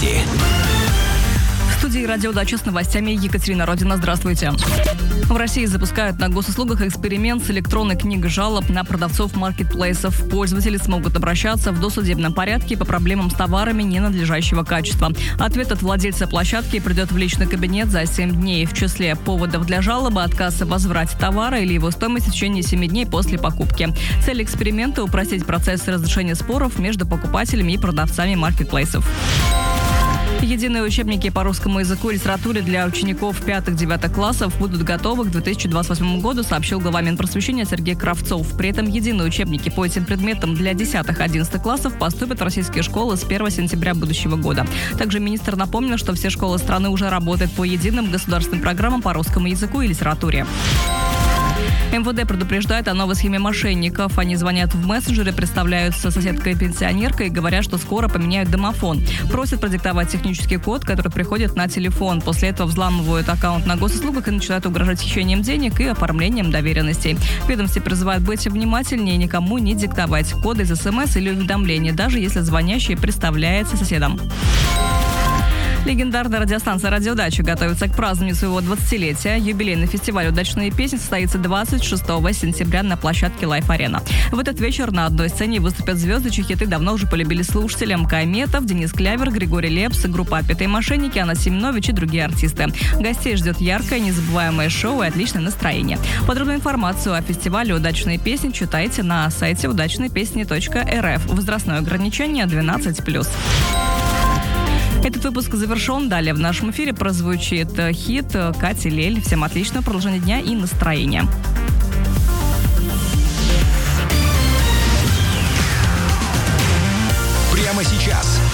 новости. В студии «Радио Дача» с новостями Екатерина Родина. Здравствуйте. В России запускают на госуслугах эксперимент с электронной книгой жалоб на продавцов маркетплейсов. Пользователи смогут обращаться в досудебном порядке по проблемам с товарами ненадлежащего качества. Ответ от владельца площадки придет в личный кабинет за 7 дней. В числе поводов для жалобы отказ в возврате товара или его стоимости в течение 7 дней после покупки. Цель эксперимента – упростить процесс разрешения споров между покупателями и продавцами маркетплейсов. Единые учебники по русскому языку и литературе для учеников 5-9 классов будут готовы к 2028 году, сообщил глава Минпросвещения Сергей Кравцов. При этом единые учебники по этим предметам для 10-11 классов поступят в российские школы с 1 сентября будущего года. Также министр напомнил, что все школы страны уже работают по единым государственным программам по русскому языку и литературе. МВД предупреждает о новой схеме мошенников. Они звонят в мессенджеры, представляются соседкой-пенсионеркой и говорят, что скоро поменяют домофон. Просят продиктовать технический код, который приходит на телефон. После этого взламывают аккаунт на госуслугах и начинают угрожать хищением денег и оформлением доверенностей. Ведомстве призывают быть внимательнее и никому не диктовать коды из СМС или уведомлений, даже если звонящий представляется соседом. Легендарная радиостанция «Радио Дача» готовится к празднованию своего 20-летия. Юбилейный фестиваль «Удачные песни» состоится 26 сентября на площадке Лайф-Арена. В этот вечер на одной сцене выступят звезды, чьи хиты давно уже полюбили слушателям: Кайметов, Денис Клявер, Григорий Лепс, группа «Отпетые мошенники», Анна Семенович и другие артисты. Гостей ждет яркое, незабываемое шоу и отличное настроение. Подробную информацию о фестивале «Удачные песни» читайте на сайте удачныепесни.рф. Возрастное ограничение 12+. Этот выпуск завершен. Далее в нашем эфире прозвучит хит Кати Лель. Всем отличного продолжения дня и настроения. Прямо сейчас